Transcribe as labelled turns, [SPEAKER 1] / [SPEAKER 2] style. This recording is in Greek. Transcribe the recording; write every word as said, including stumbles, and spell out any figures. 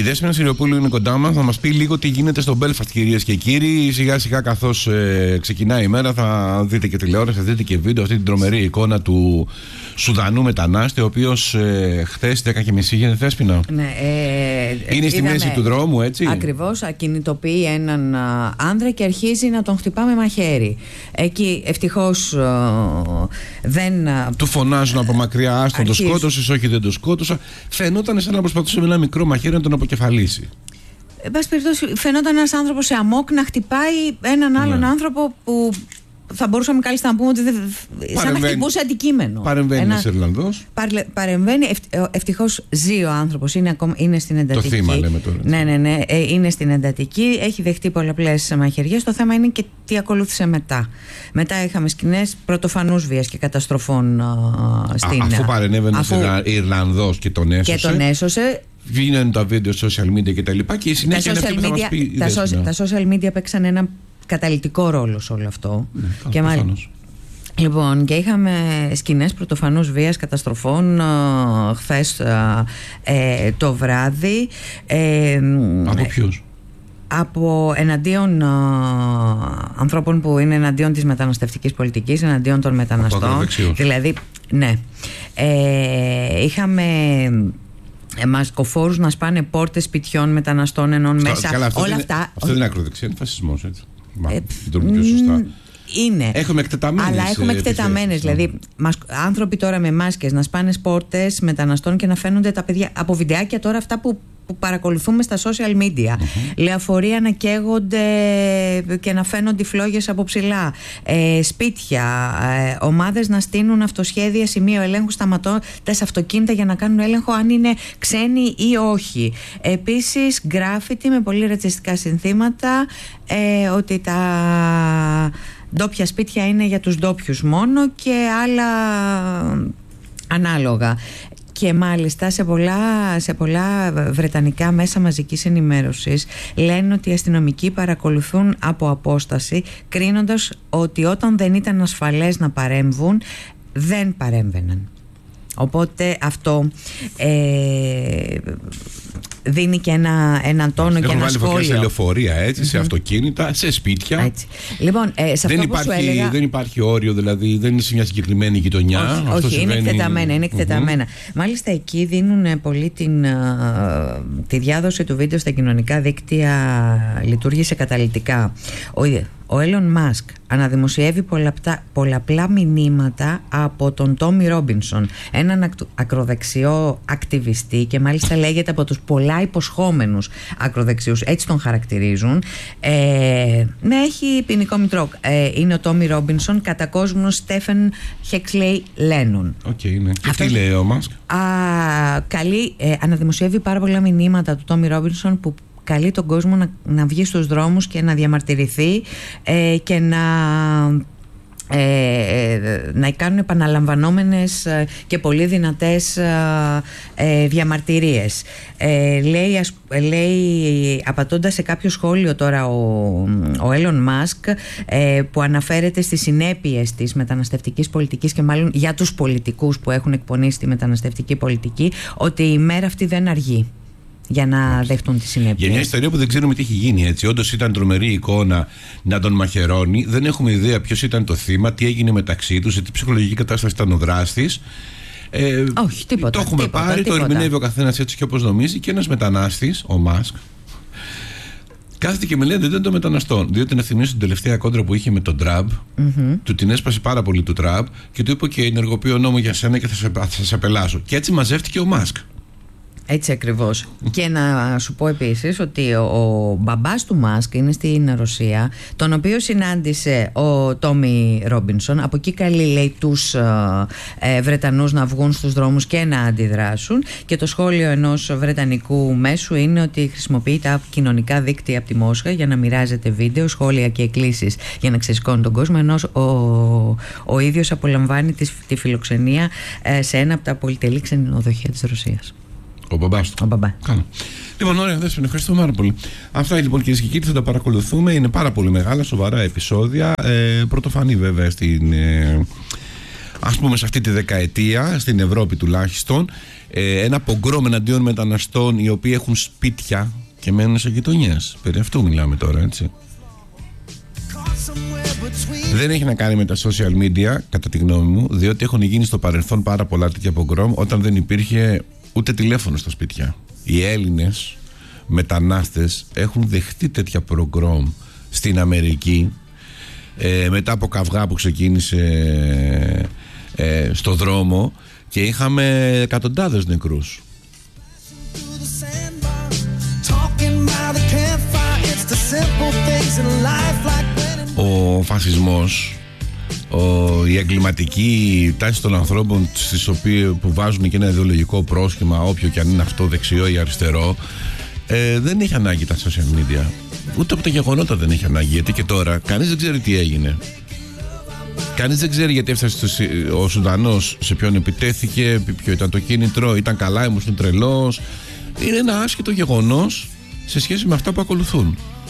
[SPEAKER 1] Η Δέσποινα Συριοπούλου είναι κοντά μας, θα μας πει λίγο τι γίνεται στο Belfast, κυρίες και κύριοι. Σιγά σιγά καθώς ε, ξεκινάει η μέρα θα δείτε και τηλεόραση, θα δείτε και βίντεο, αυτή την τρομερή εικόνα του Σουδανού μετανάστη, ο οποίος ε, χθες δέκα και μισή γίνεται, Δέσποινα.
[SPEAKER 2] Ναι, ε,
[SPEAKER 1] είναι στη
[SPEAKER 2] είδαμε,
[SPEAKER 1] μέση του δρόμου, έτσι.
[SPEAKER 2] Ακριβώς, ακινητοποιεί έναν α, άνδρα και αρχίζει να τον χτυπά με μαχαίρι. Εκεί ευτυχώς α, δεν. Α,
[SPEAKER 1] του φωνάζουν από μακριά, άστον το σκότωσες, όχι δεν το σκότωσα. Φαινόταν σαν να προσπαθούσε με ένα μικρό μαχαίρι να τον αποκεφαλίσει.
[SPEAKER 2] Εν πάση περιπτώσει, φαινόταν ένας άνθρωπος σε αμόκ να χτυπάει έναν άλλον ναι. άνθρωπο που θα μπορούσαμε κάλλιστα να πούμε ότι δεν, σαν να χτυπούσε αντικείμενο.
[SPEAKER 1] Παρεμβαίνει ένας Ιρλανδός.
[SPEAKER 2] Παρεμβαίνει, ευτυχώς ζει ο άνθρωπος, είναι, είναι στην εντατική.
[SPEAKER 1] Το θύμα λέμε τώρα.
[SPEAKER 2] Ναι, ναι, ναι, είναι στην εντατική, έχει δεχτεί πολλαπλές μαχαιριές. Το θέμα είναι και τι ακολούθησε μετά. Μετά είχαμε σκηνές πρωτοφανούς βίας και καταστροφών στην.
[SPEAKER 1] Α, αφού παρενέβαινε αφού... Ιρλανδός και τον έσωσε.
[SPEAKER 2] Και τον έσωσε.
[SPEAKER 1] Βγαίνουν τα βίντεο social media και τα λοιπά και η συνέχεια
[SPEAKER 2] τα
[SPEAKER 1] είναι
[SPEAKER 2] media,
[SPEAKER 1] πει,
[SPEAKER 2] τα, social, τα social media παίξαν ένα καταλυτικό ρόλο σε όλο αυτό.
[SPEAKER 1] Ναι,
[SPEAKER 2] και μάλιστα. Λοιπόν, και είχαμε σκηνές πρωτοφανούς βίας καταστροφών ε, χθες ε, ε, το βράδυ. Ε,
[SPEAKER 1] από ποιους?
[SPEAKER 2] Από εναντίον ε, ανθρώπων που είναι εναντίον της μεταναστευτικής πολιτικής, εναντίον των μεταναστών. Δηλαδή, ναι. Ε, είχαμε μασκοφόρους να σπάνε πόρτες σπιτιών μεταναστών ενώ μέσα.
[SPEAKER 1] Καλά, αυτό
[SPEAKER 2] όλα
[SPEAKER 1] είναι,
[SPEAKER 2] αυτά.
[SPEAKER 1] Αυτό δεν είναι ακροδεξιά, είναι φασισμός, έτσι. Μα, ε, δεν το πιο σωστά.
[SPEAKER 2] Είναι.
[SPEAKER 1] Έχουμε εκτεταμένες.
[SPEAKER 2] Αλλά έχουμε εκτεταμένες. Δηλαδή, μας, άνθρωποι τώρα με μάσκες να σπάνε πόρτες μεταναστών και να φαίνονται τα παιδιά. Από βιντεάκια τώρα αυτά που, που παρακολουθούμε στα social media. Mm-hmm. Λεωφορεία να καίγονται και να φαίνονται φλόγες από ψηλά. Ε, σπίτια. Ε, ομάδες να στείλουν αυτοσχέδια σημείο ελέγχου σταματώντας αυτοκίνητα για να κάνουν έλεγχο αν είναι ξένοι ή όχι. Επίσης, γκράφιτι με πολύ ρατσιστικά συνθήματα. Ε, ότι τα ντόπια σπίτια είναι για τους ντόπιους μόνο και άλλα ανάλογα. Και μάλιστα σε πολλά, σε πολλά βρετανικά μέσα μαζικής ενημέρωσης λένε ότι οι αστυνομικοί παρακολουθούν από απόσταση, κρίνοντας ότι όταν δεν ήταν ασφαλές να παρέμβουν δεν παρέμβαιναν. Οπότε αυτό ε, δίνει και ένα, ένα τόνο
[SPEAKER 1] έχουν
[SPEAKER 2] και ένα σχόλιο.
[SPEAKER 1] Έχουν σε λεωφορεία, έτσι, mm-hmm. σε αυτοκίνητα, σε σπίτια.
[SPEAKER 2] Έτσι. Λοιπόν, ε, σε
[SPEAKER 1] δεν,
[SPEAKER 2] αυτό
[SPEAKER 1] υπάρχει,
[SPEAKER 2] που σου έλεγα...
[SPEAKER 1] δεν υπάρχει όριο, δηλαδή δεν είναι σε μια συγκεκριμένη γειτονιά.
[SPEAKER 2] Όχι,
[SPEAKER 1] αυτό
[SPEAKER 2] όχι
[SPEAKER 1] συμβαίνει...
[SPEAKER 2] είναι εκτεταμένα, είναι εκτεταμένα.
[SPEAKER 1] Mm-hmm.
[SPEAKER 2] Μάλιστα εκεί δίνουν πολύ την, τη διάδοση του βίντεο στα κοινωνικά δίκτυα, λειτουργήσε καταλυτικά. Ο, ο Elon Musk αναδημοσιεύει πολλαπλά, πολλαπλά μηνύματα από τον Τόμι Ρόμπινσον, έναν ακροδεξιό ακτιβιστή και μάλιστα λέγεται από τους πολλά υποσχόμενους ακροδεξιούς, έτσι τον χαρακτηρίζουν. Ε, ναι, έχει ποινικό μητρό. Ε, είναι ο Τόμι Ρόμπινσον, κατά κόσμος Στέφεν Χέξλεϊ Λένον.
[SPEAKER 1] Οκ, okay, ναι. Και αυτό, τι λέει ο Μάσκ?
[SPEAKER 2] Καλή, ε, αναδημοσιεύει πάρα πολλά μηνύματα του Τόμι Ρόμπινσον που καλεί τον κόσμο να, να βγει στους δρόμους και να διαμαρτυρηθεί ε, και να, ε, να κάνουν επαναλαμβανόμενες και πολύ δυνατές ε, διαμαρτυρίες. Ε, λέει, ας, λέει, απαντώντας σε κάποιο σχόλιο τώρα ο, ο Elon Musk ε, που αναφέρεται στις συνέπειες της μεταναστευτικής πολιτικής και μάλλον για τους πολιτικούς που έχουν εκπονήσει τη μεταναστευτική πολιτική, ότι η μέρα αυτή δεν αργεί για να δεχτούν τη συνέπεια.
[SPEAKER 1] Για μια ιστορία που δεν ξέρουμε τι έχει γίνει, έτσι. Όντως ήταν τρομερή εικόνα να τον μαχαιρώνει. Δεν έχουμε ιδέα ποιος ήταν το θύμα, τι έγινε μεταξύ τους, σε τι ψυχολογική κατάσταση ήταν ο δράστης. Ε,
[SPEAKER 2] Όχι, τίποτα.
[SPEAKER 1] Το έχουμε
[SPEAKER 2] τίποτα,
[SPEAKER 1] πάρει,
[SPEAKER 2] τίποτα.
[SPEAKER 1] Το ερμηνεύει ο καθένας έτσι και όπως νομίζει. Και ένας μετανάστης, ο Μάσκ, κάθεται και μιλάει δεν των μεταναστών. Διότι να θυμίσω την τελευταία κόντρα που είχε με τον Τραμπ, mm-hmm. του την έσπασε πάρα πολύ του Τραμπ και του είπε: και ενεργοποιώ νόμο για σένα και θα σε, θα σε απελάσω. Και έτσι μαζεύτηκε ο Μάσκ.
[SPEAKER 2] Έτσι ακριβώς. Και να σου πω επίσης ότι ο, ο μπαμπάς του Μάσκ είναι στην Ρωσία, τον οποίο συνάντησε ο Τόμι Ρόμπινσον. Από εκεί καλεί, λέει, τους ε, Βρετανούς να βγουν στους δρόμους και να αντιδράσουν. Και το σχόλιο ενός βρετανικού μέσου είναι ότι χρησιμοποιεί τα κοινωνικά δίκτυα από τη Μόσχα για να μοιράζεται βίντεο, σχόλια και εκκλήσεις για να ξεσηκώνει τον κόσμο, ενώ ο, ο ίδιος απολαμβάνει τη, τη φιλοξενία ε, σε ένα από τα πολυτελή ξενοδοχεία της Ρωσίας.
[SPEAKER 1] Ο μπαμπάς του.
[SPEAKER 2] Ο μπαμπά.
[SPEAKER 1] Κάνω. Λοιπόν, ωραία, Δέσποινα, ευχαριστώ πάρα πολύ. Αυτά λοιπόν, κυρίες και κύριοι, θα τα παρακολουθούμε. Είναι πάρα πολύ μεγάλα, σοβαρά επεισόδια. Ε, πρωτοφανή βέβαια στην ε, ας πούμε σε αυτή τη δεκαετία, στην Ευρώπη τουλάχιστον, ε, ένα πογκρόμ εναντίον μεταναστών οι οποίοι έχουν σπίτια και μένουν σε γειτονιές. Περί αυτού μιλάμε τώρα, έτσι. Δεν έχει να κάνει με τα social media, κατά τη γνώμη μου, διότι έχουν γίνει στο παρελθόν πάρα πολλά τέτοια πογκρόμ όταν δεν υπήρχε ούτε τηλέφωνο στα σπίτια. Οι Έλληνες μετανάστες έχουν δεχτεί τέτοια πογκρόμ στην Αμερική, ε, μετά από καυγά που ξεκίνησε ε, στο δρόμο, και είχαμε εκατοντάδες νεκρούς. Ο φασισμός, ο, η εγκληματική τάση των ανθρώπων στις οποίες, που βάζουν και ένα ιδεολογικό πρόσχημα, όποιο και αν είναι αυτό, δεξιό ή αριστερό, ε, δεν έχει ανάγκη τα social media. Ούτε από τα γεγονότα δεν έχει ανάγκη, γιατί και τώρα κανείς δεν ξέρει τι έγινε. Κανείς δεν ξέρει γιατί έφτασε ο Σουδανός, σε ποιον επιτέθηκε, ποιο ήταν το κίνητρο, ήταν καλά, ήμουν τρελός. Είναι ένα άσχετο γεγονός σε σχέση με αυτά που ακολουθούν.